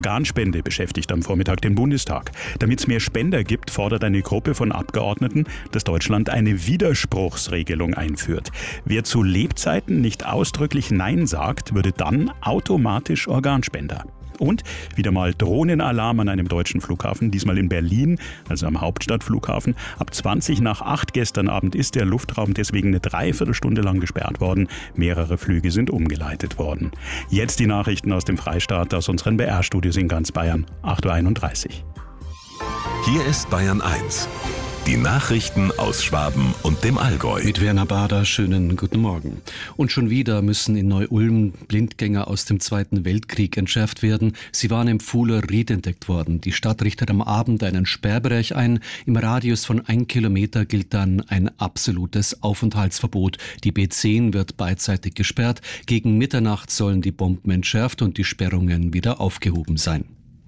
Organspende beschäftigt am Vormittag den Bundestag. Damit es mehr Spender gibt, fordert eine Gruppe von Abgeordneten, dass Deutschland eine Widerspruchsregelung einführt. Wer zu Lebzeiten nicht ausdrücklich Nein sagt, würde dann automatisch Organspender. Und wieder mal Drohnenalarm an einem deutschen Flughafen, diesmal in Berlin, also am Hauptstadtflughafen. Ab 20:08 gestern Abend ist der Luftraum deswegen eine Dreiviertelstunde lang gesperrt worden. Mehrere Flüge sind umgeleitet worden. Jetzt die Nachrichten aus dem Freistaat, aus unseren BR-Studios in ganz Bayern, 8:31 Uhr. Hier ist Bayern 1. Die Nachrichten aus Schwaben und dem Allgäu. Mit Werner Bader, schönen guten Morgen. Und schon wieder müssen in Neu-Ulm Blindgänger aus dem Zweiten Weltkrieg entschärft werden. Sie waren im Fuhler Ried entdeckt worden. Die Stadt richtet am Abend einen Sperrbereich ein. Im Radius von 1 Kilometer gilt dann ein absolutes Aufenthaltsverbot. Die B10 wird beidseitig gesperrt. Gegen Mitternacht sollen die Bomben entschärft und die Sperrungen wieder aufgehoben sein.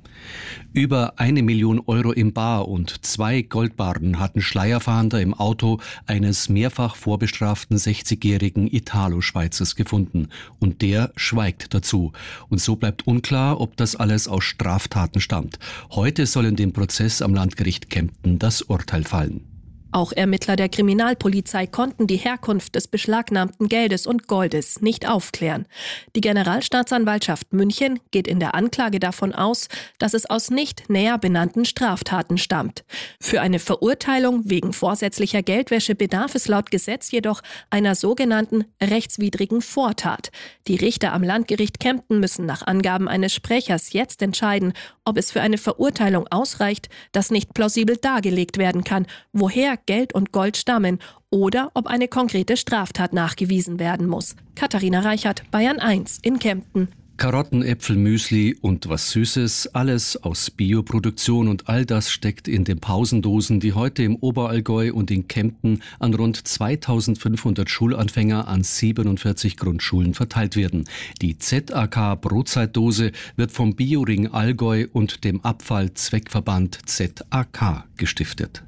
Über 1 Million Euro im Bar und 2 Goldbarren hatten Schleierfahnder im Auto eines mehrfach vorbestraften 60-jährigen Italo-Schweizers gefunden. Und der schweigt dazu. Und so bleibt unklar, ob das alles aus Straftaten stammt. Heute soll in dem Prozess am Landgericht Kempten das Urteil fallen. Auch Ermittler der Kriminalpolizei konnten die Herkunft des beschlagnahmten Geldes und Goldes nicht aufklären. Die Generalstaatsanwaltschaft München geht in der Anklage davon aus, dass es aus nicht näher benannten Straftaten stammt. Für eine Verurteilung wegen vorsätzlicher Geldwäsche bedarf es laut Gesetz jedoch einer sogenannten rechtswidrigen Vortat. Die Richter am Landgericht Kempten müssen nach Angaben eines Sprechers jetzt entscheiden, ob es für eine Verurteilung ausreicht, dass nicht plausibel dargelegt werden kann, woher Geld und Gold stammen oder ob eine konkrete Straftat nachgewiesen werden muss. Katharina Reichert, Bayern 1 in Kempten. Karotten, Äpfel, Müsli und was Süßes, alles aus Bioproduktion und all das steckt in den Pausendosen, die heute im Oberallgäu und in Kempten an rund 2500 Schulanfänger an 47 Grundschulen verteilt werden. Die ZAK Brotzeitdose wird vom Bioring Allgäu und dem Abfallzweckverband ZAK gestiftet.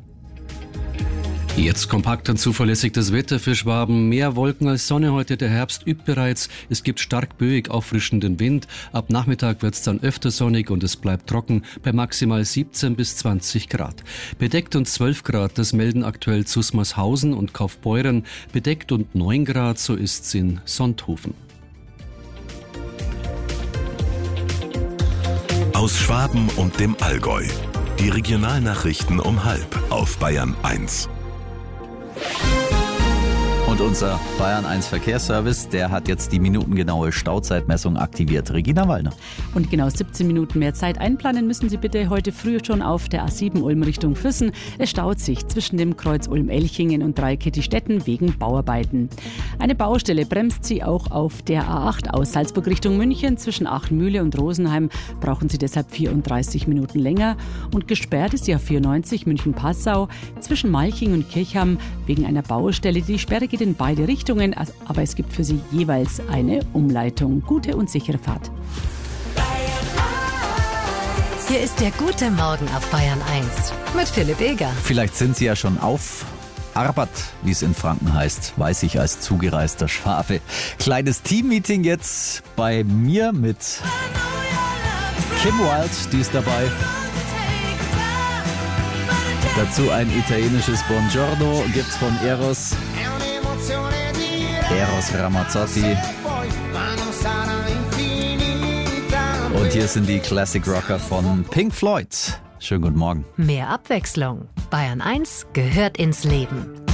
Jetzt kompakt und zuverlässig das Wetter für Schwaben. Mehr Wolken als Sonne heute. Der Herbst übt bereits. Es gibt stark böig auffrischenden Wind. Ab Nachmittag wird es dann öfter sonnig und es bleibt trocken bei maximal 17 bis 20 Grad. Bedeckt und 12 Grad, das melden aktuell Zusmarshausen und Kaufbeuren. Bedeckt und 9 Grad, so ist es in Sonthofen. Aus Schwaben und dem Allgäu. Die Regionalnachrichten um 12:30 auf Bayern 1. Und unser Bayern 1 Verkehrsservice, der hat jetzt die minutengenaue Stauzeitmessung aktiviert. Regina Wallner. Und genau 17 Minuten mehr Zeit einplanen müssen Sie bitte heute früh schon auf der A7 Ulm Richtung Füssen. Es staut sich zwischen dem Kreuz Ulm-Elchingen und Dreikirchstetten wegen Bauarbeiten. Eine Baustelle bremst Sie auch auf der A8 aus Salzburg Richtung München. Zwischen Aachenmühle und Rosenheim brauchen Sie deshalb 34 Minuten länger. Und gesperrt ist die A94 München-Passau zwischen Malching und Kirchham wegen einer Baustelle. Die Sperre geht in beide Richtungen, aber es gibt für Sie jeweils eine Umleitung. Gute und sichere Fahrt. Hier ist der gute Morgen auf Bayern 1 mit Philipp Eger. Vielleicht sind Sie ja schon auf Arbeit, wie es in Franken heißt, weiß ich als zugereister Schwabe. Kleines Teammeeting jetzt bei mir mit Kim Wilde, die ist dabei. Dazu ein italienisches Buongiorno gibt's von Eros Ramazzotti. Und hier sind die Classic Rocker von Pink Floyd. Schönen guten Morgen. Mehr Abwechslung. Bayern 1 gehört ins Leben.